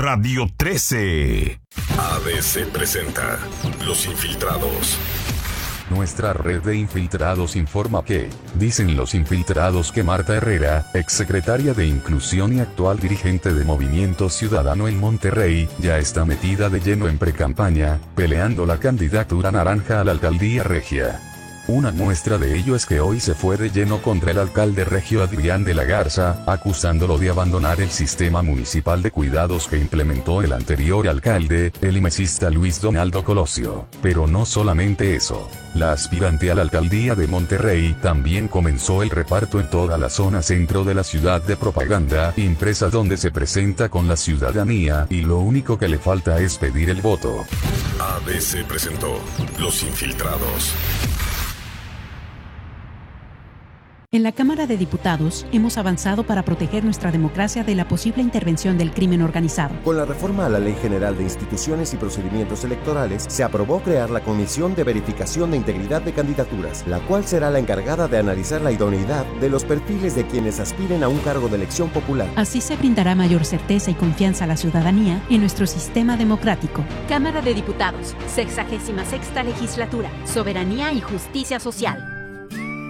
Radio 13. ABC presenta Los Infiltrados. Nuestra red de infiltrados informa que, dicen los infiltrados, que Marta Herrera, exsecretaria de Inclusión y actual dirigente de Movimiento Ciudadano en Monterrey, ya está metida de lleno en precampaña, peleando la candidatura naranja a la alcaldía regia. Una muestra de ello es que hoy se fue de lleno contra el alcalde regio Adrián de la Garza, acusándolo de abandonar el sistema municipal de cuidados que implementó el anterior alcalde, el imesista Luis Donaldo Colosio. Pero no solamente eso. La aspirante a la alcaldía de Monterrey también comenzó el reparto en toda la zona centro de la ciudad de propaganda impresa donde se presenta con la ciudadanía y lo único que le falta es pedir el voto. ABC presentó Los Infiltrados. En la Cámara de Diputados hemos avanzado para proteger nuestra democracia de la posible intervención del crimen organizado. Con la reforma a la Ley General de Instituciones y Procedimientos Electorales, se aprobó crear la Comisión de Verificación de Integridad de Candidaturas, la cual será la encargada de analizar la idoneidad de los perfiles de quienes aspiren a un cargo de elección popular. Así se brindará mayor certeza y confianza a la ciudadanía en nuestro sistema democrático. Cámara de Diputados, 66ª Legislatura, Soberanía y Justicia Social.